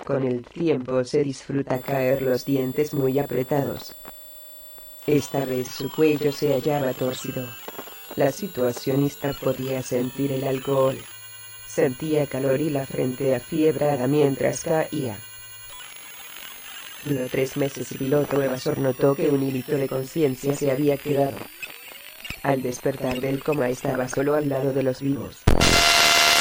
con el tiempo se disfruta caer los dientes muy apretados. Esta vez su cuello se hallaba torcido. La situacionista podía sentir el alcohol. Sentía calor y la frente afiebrada mientras caía. Duró 3 meses y piloto evasor notó que un hilito de conciencia se había quedado. Al despertar del coma estaba solo al lado de los vivos.